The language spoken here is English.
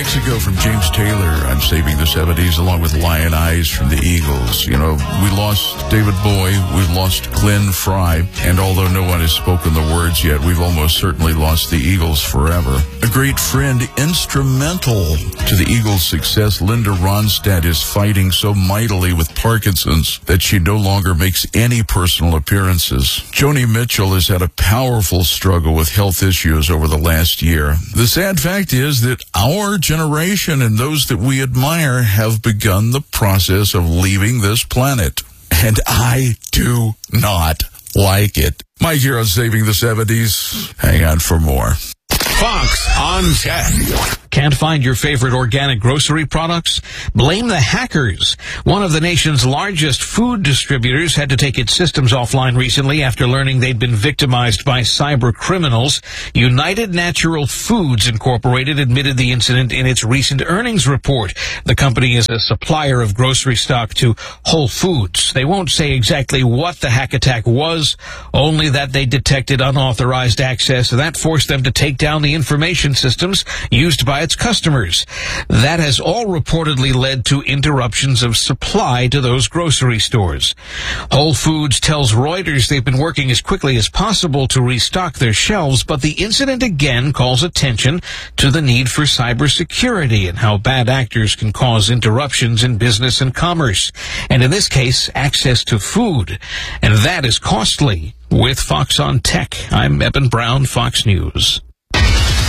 Mexico from James Taylor. I'm saving the 70s along with Lion Eyes from the Eagles. You know, we lost David Bowie, we've lost Glenn Frey, and although no one has spoken the words yet, we've almost certainly lost the Eagles forever. A great friend, instrumental to the Eagles' success, Linda Ronstadt is fighting so mightily with Parkinson's that she no longer makes any personal appearances. Joni Mitchell has had a powerful struggle with health issues over the last year. The sad fact is that our generation and those that we admire have begun the process of leaving this planet. And I do not like it. Mike here on Saving the 70s. Hang on for more. Fox on Tech. Can't find your favorite organic grocery products? Blame the hackers. One of the nation's largest food distributors had to take its systems offline recently after learning they'd been victimized by cyber criminals. United Natural Foods Incorporated admitted the incident in its recent earnings report. The company is a supplier of grocery stock to Whole Foods. They won't say exactly what the hack attack was, only that they detected unauthorized access. That forced them to take down the information systems used by its customers. That has all reportedly led to interruptions of supply to those grocery stores. Whole Foods tells Reuters they've been working as quickly as possible to restock their shelves, but the incident again calls attention to the need for cybersecurity and how bad actors can cause interruptions in business and commerce, and in this case, access to food. And that is costly. With Fox on Tech, I'm Eben Brown, Fox News.